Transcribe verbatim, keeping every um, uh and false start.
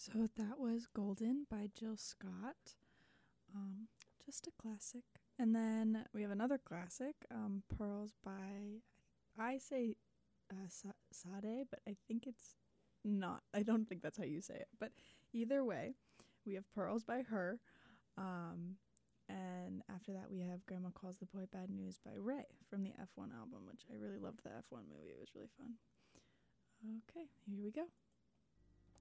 So that was Golden by Jill Scott. Um, just a classic. And then we have another classic, um, Pearls by, I say uh, Sa- Sade, but I think it's not. I don't think that's how you say it. But either way, we have Pearls by her. Um, and after that, we have Grandma Calls the Boy Bad News by Ray from the F one album, which I really loved the F one movie. It was really fun. Okay, here we go.